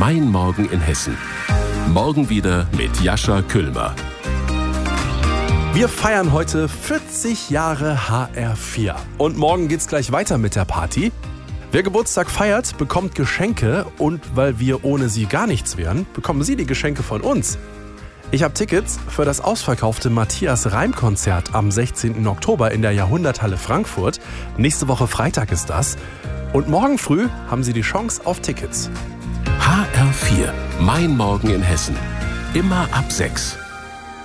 Mein Morgen in Hessen. Morgen wieder mit Jascha Küllmer. Wir feiern heute 40 Jahre HR4. Und morgen geht's gleich weiter mit der Party. Wer Geburtstag feiert, bekommt Geschenke. Und weil wir ohne sie gar nichts wären, bekommen Sie die Geschenke von uns. Ich habe Tickets für das ausverkaufte Matthias-Reim-Konzert am 16. Oktober in der Jahrhunderthalle Frankfurt. Nächste Woche Freitag ist das. Und morgen früh haben Sie die Chance auf Tickets. HR4. Mein Morgen in Hessen. Immer ab 6.